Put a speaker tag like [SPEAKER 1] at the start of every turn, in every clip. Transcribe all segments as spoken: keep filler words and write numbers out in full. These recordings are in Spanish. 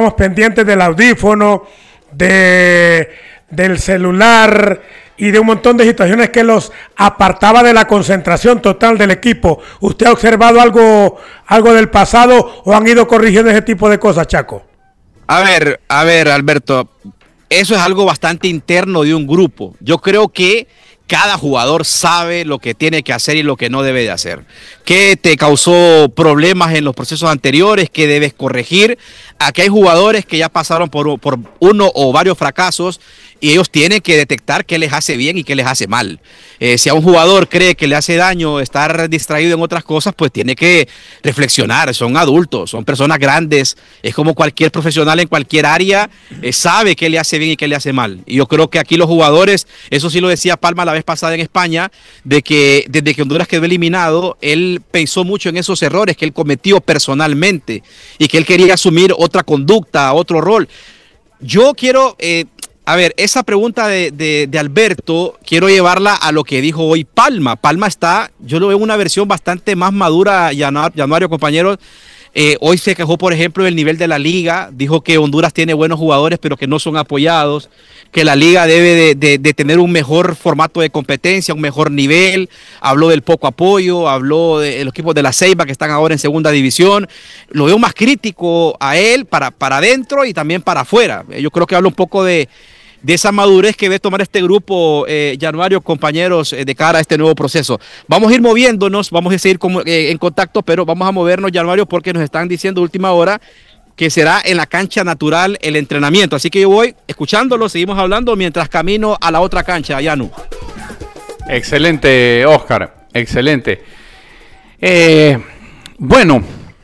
[SPEAKER 1] estábamos pendientes del audífono, de, del celular y de un montón de situaciones que los apartaba de la concentración total del equipo. ¿Usted ha observado algo, algo del pasado o han ido corrigiendo ese tipo de cosas, Chaco?
[SPEAKER 2] A ver, a ver, Alberto, eso es algo bastante interno de un grupo. Yo creo que cada jugador sabe lo que tiene que hacer y lo que no debe de hacer. ¿Qué te causó problemas en los procesos anteriores? ¿Qué debes corregir? Aquí hay jugadores que ya pasaron por, por uno o varios fracasos y ellos tienen que detectar qué les hace bien y qué les hace mal. Eh, si a un jugador cree que le hace daño estar distraído en otras cosas, pues tiene que reflexionar. Son adultos, son personas grandes. Es como cualquier profesional en cualquier área, eh, sabe qué le hace bien y qué le hace mal. Y yo creo que aquí los jugadores, eso sí lo decía Palma la vez pasada en España, de que desde que Honduras quedó eliminado, él pensó mucho en esos errores que él cometió personalmente y que él quería asumir otra conducta, otro rol. Yo quiero... Eh, A ver, esa pregunta de, de, de Alberto, quiero llevarla a lo que dijo hoy Palma. Palma está, yo lo veo en una versión bastante más madura, Januario, compañeros. Eh, hoy se quejó, por ejemplo, del nivel de la liga. Dijo que Honduras tiene buenos jugadores, pero que no son apoyados. Que la liga debe de, de, de tener un mejor formato de competencia, un mejor nivel. Habló del poco apoyo, habló de los equipos de la Ceiba que están ahora en segunda división. Lo veo más crítico a él para, para adentro y también para afuera. Yo creo que habla un poco de... de esa madurez que debe tomar este grupo, eh, Januario, compañeros, eh, de cara a este nuevo proceso. Vamos a ir moviéndonos, vamos a seguir como, eh, en contacto, pero vamos a movernos, Januario, porque nos están diciendo última hora que será en la cancha natural el entrenamiento. Así que yo voy escuchándolo, seguimos hablando mientras camino a la otra cancha, Janu.
[SPEAKER 3] Excelente, Oscar, excelente. Eh, bueno,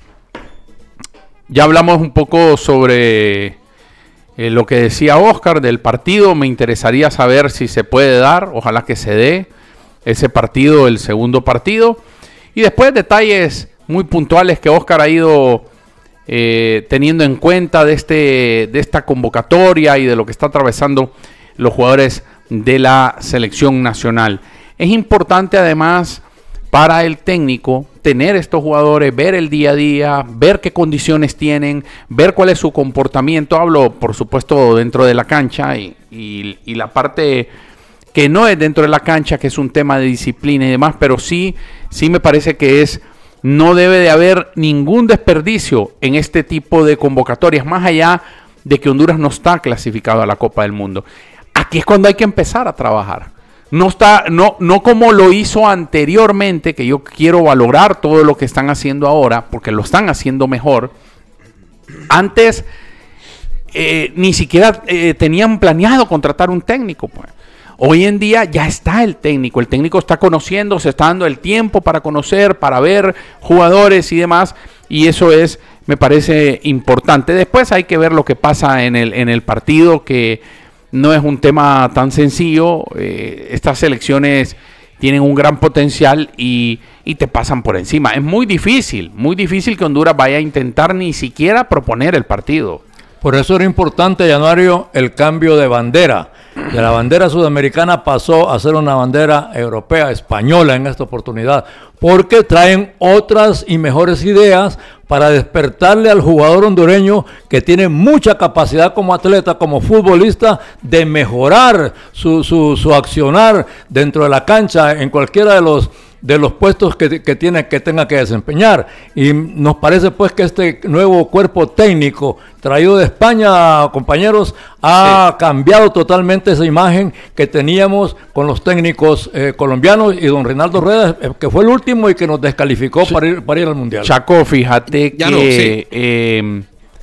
[SPEAKER 3] ya hablamos un poco sobre... Eh, lo que decía Oscar del partido. Me interesaría saber si se puede dar, ojalá que se dé ese partido, el segundo partido. Y después detalles muy puntuales que Oscar ha ido eh, teniendo en cuenta de, este, de esta convocatoria y de lo que está atravesando los jugadores de la selección nacional. Es importante además para el técnico tener estos jugadores, ver el día a día, ver qué condiciones tienen, ver cuál es su comportamiento. Hablo, por supuesto, dentro de la cancha y, y, y la parte que no es dentro de la cancha, que es un tema de disciplina y demás, pero sí, sí me parece que es, no debe de haber ningún desperdicio en este tipo de convocatorias, más allá de que Honduras no está clasificado a la Copa del Mundo. Aquí es cuando hay que empezar a trabajar. No está, no, no como lo hizo anteriormente, que yo quiero valorar todo lo que están haciendo ahora, porque lo están haciendo mejor. Antes eh, ni siquiera eh, tenían planeado contratar un técnico, pues. Hoy en día ya está el técnico, el técnico está conociendo, se está dando el tiempo para conocer, para ver jugadores y demás, y eso es, me parece importante. Después hay que ver lo que pasa en el, en el partido, que no es un tema tan sencillo. Eh, estas selecciones tienen un gran potencial y, y te pasan por encima. Es muy difícil, muy difícil que Honduras vaya a intentar ni siquiera proponer el partido.
[SPEAKER 4] Por eso era importante, Januario, el cambio de bandera. De la bandera sudamericana pasó a ser una bandera europea, española en esta oportunidad, porque traen otras y mejores ideas para despertarle al jugador hondureño, que tiene mucha capacidad como atleta, como futbolista, de mejorar su, su, su accionar dentro de la cancha en cualquiera de los de los puestos que, que, tiene, que tenga que desempeñar. Y nos parece pues que este nuevo cuerpo técnico traído de España, compañeros, ha sí. cambiado totalmente esa imagen que teníamos con los técnicos eh, colombianos y don Reinaldo Rueda, eh, que fue el último y que nos descalificó sí. para, ir, para ir al Mundial.
[SPEAKER 3] Chaco, fíjate ya que no, sí. eh,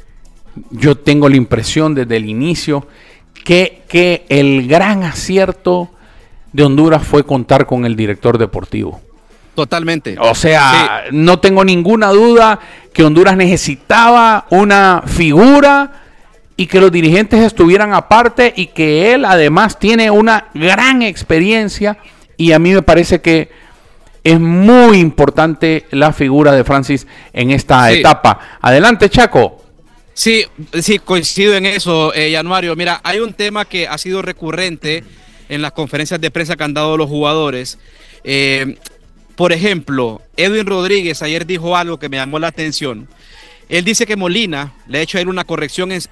[SPEAKER 3] yo tengo la impresión desde el inicio que, que el gran acierto de Honduras fue contar con el director deportivo.
[SPEAKER 2] Totalmente.
[SPEAKER 3] O sea, sí. no tengo ninguna duda que Honduras necesitaba una figura y que los dirigentes estuvieran aparte, y que él además tiene una gran experiencia, y a mí me parece que es muy importante la figura de Francis en esta sí. etapa. Adelante, Chaco.
[SPEAKER 2] Sí, sí, coincido en eso, eh, Januario. Mira, hay un tema que ha sido recurrente en las conferencias de prensa que han dado los jugadores. Eh, por ejemplo, Edwin Rodríguez ayer dijo algo que me llamó la atención. Él dice que Molina le ha hecho a él una corrección en,